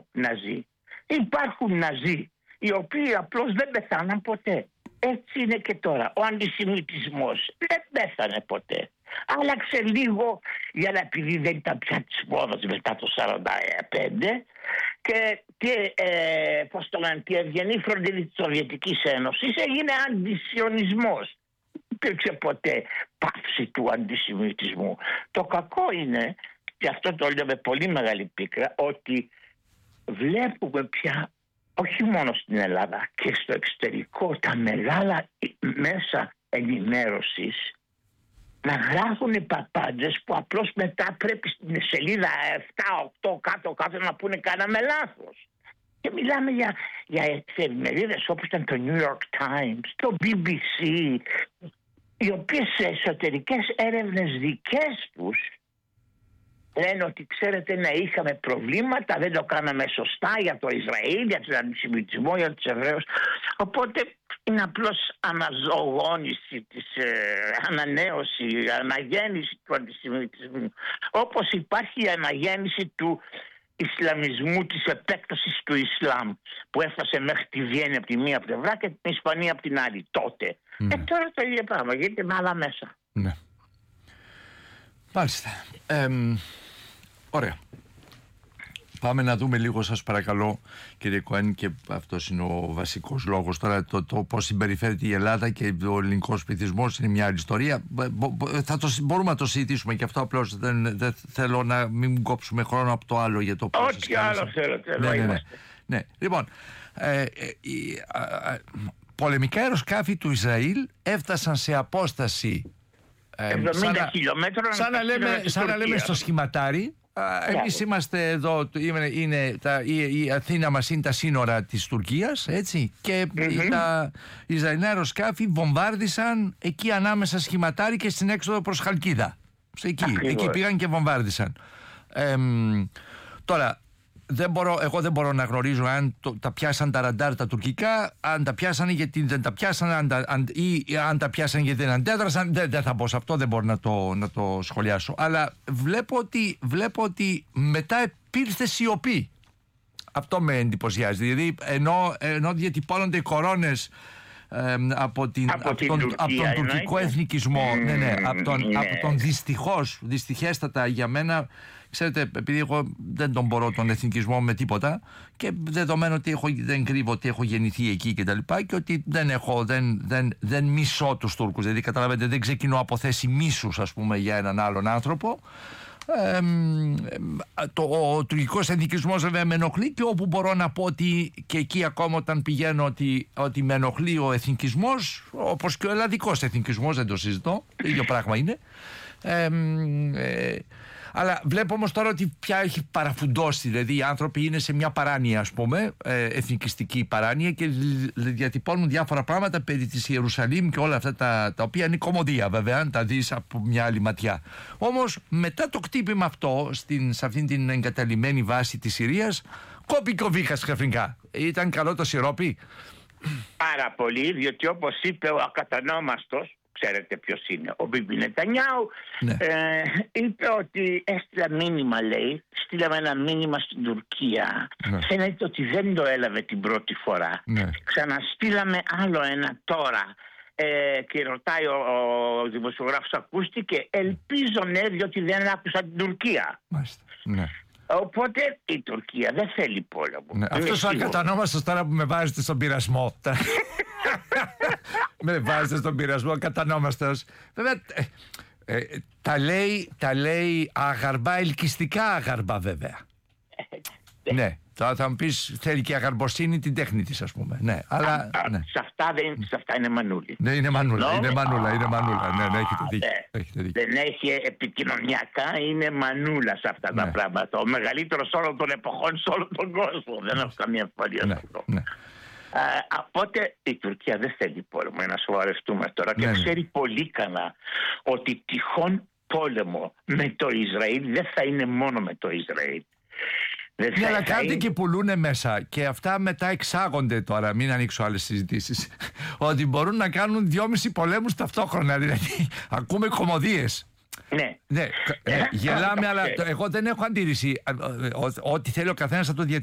Ναζί. Υπάρχουν Ναζί οι οποίοι απλώς δεν πεθάναν ποτέ. Έτσι είναι και τώρα. Ο αντισημιτισμός δεν πέθανε ποτέ. Άλλαξε λίγο, για να επειδή δεν ήταν πια της μόδας μετά το 1945 και πώς το λένε, η ευγενή φροντίδα της Σοβιετικής Ένωσης έγινε αντισιωνισμός. Δεν υπήρξε ποτέ πάυση του αντισημιτισμού. Το κακό είναι, και αυτό το λέω με πολύ μεγάλη πίκρα, ότι βλέπουμε πια όχι μόνο στην Ελλάδα και στο εξωτερικό τα μεγάλα μέσα ενημέρωσης να γράφουν οι παπάντζες που απλώς μετά πρέπει στην σελίδα 7-8 κάτω να πούνε κάναμε λάθος. Και μιλάμε για εφημερίδες όπως ήταν το New York Times, το BBC, οι οποίες σε εσωτερικές έρευνες δικές τους λένε ότι ξέρετε είχαμε προβλήματα, δεν το κάναμε σωστά για το Ισραήλ, για τον αντισημιτισμό, για τους Εβραίους. Οπότε είναι απλώς αναζωογόνηση, ανανέωση, αναγέννηση του αντισημιτισμού. Όπως υπάρχει η αναγέννηση του Ισλαμισμού, της επέκτασης του Ισλάμ που έφτασε μέχρι τη Βιέννη από τη μία πλευρά και την Ισπανία από την άλλη τότε. Τώρα το ίδιο πράγμα γίνεται με άλλα μέσα. Ναι. Μάλιστα. Ωραία. Πάμε να δούμε λίγο, σας παρακαλώ, κύριε Κοέν, και αυτός είναι ο βασικός λόγος. Τώρα το πώς συμπεριφέρεται η Ελλάδα και ο ελληνικός πληθυσμός είναι μια άλλη ιστορία. Μπορούμε να το συζητήσουμε και αυτό, απλώς δεν θέλω να μην κόψουμε χρόνο από το άλλο για το πώς. Ό,τι άλλο θέλετε. Ναι. Λοιπόν, πολεμικά αεροσκάφη του Ισραήλ έφτασαν σε απόσταση 70 χιλιόμετρων. Σαν να λέμε στο σχηματάρι. Εμείς είμαστε εδώ, η Αθήνα μας είναι τα σύνορα της Τουρκίας, έτσι, και τα Ισραηλινά αεροσκάφη βομβάρδισαν εκεί ανάμεσα σχηματάρι και στην έξοδο προς Χαλκίδα. Εκεί πήγαν και βομβάρδισαν. Τώρα, εγώ δεν μπορώ να γνωρίζω αν τα πιάσαν τα ραντάρ τα τουρκικά, αν τα πιάσανε γιατί δεν τα πιάσαν, ή αν τα πιάσαν γιατί δεν αντέδρασαν. Δεν θα μπω σε αυτό, δεν μπορώ να το σχολιάσω. Αλλά βλέπω ότι μετά υπήρθε σιωπή. Αυτό με εντυπωσιάζει. Δηλαδή, ενώ διατυπώνονται οι κορώνες από τον τουρκικό εθνικισμό, από τον δυστυχέστατα για μένα. Ξέρετε, επειδή εγώ δεν τον μπορώ τον εθνικισμό με τίποτα, και δεδομένου ότι δεν κρύβω ότι έχω γεννηθεί εκεί και τα λοιπά, και ότι δεν μισώ τους Τούρκους, δηλαδή καταλαβαίνετε, δεν ξεκινώ από θέση μίσους, ας πούμε, για έναν άλλον άνθρωπο. Ο τουρκικός εθνικισμός βέβαια με ενοχλεί, και όπου μπορώ να πω ότι και εκεί ακόμα όταν πηγαίνω ότι με ενοχλεί ο εθνικισμός, όπως και ο ελλαδικός εθνικισμός, δεν το συζητώ, το ίδιο πράγμα είναι. Αλλά βλέπω όμως τώρα ότι πια έχει παραφουντώσει, δηλαδή οι άνθρωποι είναι σε μια παράνοια, ας πούμε, εθνικιστική παράνοια, και διατυπώνουν διάφορα πράγματα περί της Ιερουσαλήμ και όλα αυτά τα οποία είναι κωμωδία, βέβαια, αν τα δεις από μια άλλη ματιά. Όμως μετά το κτύπημα αυτό σε αυτήν την εγκαταλειμμένη βάση της Συρίας, κόπηκε ο βήχας ξαφνικά. Ήταν καλό το σιρόπι? Πάρα πολύ, διότι όπως είπε ο ακατανόμαστος, ξέρετε ποιος είναι, ο Μπίμπι Νετανιάου, είπε ότι έστειλα μήνυμα, λέει, στείλαμε ένα μήνυμα στην Τουρκία. Φαίνεται ότι δεν το έλαβε την πρώτη φορά. Ξαναστείλαμε άλλο ένα τώρα. Και ρωτάει ο δημοσιογράφος, ακούστηκε? Ελπίζω διότι δεν άκουσα την Τουρκία. Οπότε η Τουρκία δεν θέλει πόλεμο. Αυτός ο ακατανόμαστος τώρα που με βάζετε στον πειρασμό. Με βάζετε στον πειρασμό, κατανόμαστος. Βέβαια, τα λέει αγαρμπά, ελκυστικά αγαρμπά, βέβαια. Ναι, θα μου πεις, θέλει και αγαρμποσύνη την τέχνη της, ας πούμε. Ναι, αλλά σε αυτά είναι μανούλη. Ναι, είναι μανούλα. Ναι, έχετε δίκιο. Δεν έχει επικοινωνιακά, είναι μανούλα σε αυτά τα πράγματα. Ο μεγαλύτερος όλων των εποχών σε όλο τον κόσμο. Δεν έχω καμία αμφιβολία σε αυτό. Οπότε η Τουρκία δεν θέλει πόλεμο, να σοβαρευτούμε τώρα, και ξέρει πολύ καλά ότι τυχόν πόλεμο με το Ισραήλ δεν θα είναι μόνο με το Ισραήλ. Ναι, αλλά κάτι και πουλούνε μέσα, και αυτά μετά εξάγονται τώρα, μην ανοίξω άλλες συζητήσεις, ότι μπορούν να κάνουν 2,5 πολέμους ταυτόχρονα, δηλαδή ακούμε κωμωδίες. Ναι, γελάμε, αλλά εγώ δεν έχω αντίρρηση. Ό,τι θέλει ο καθένας θα το διατηρήσει.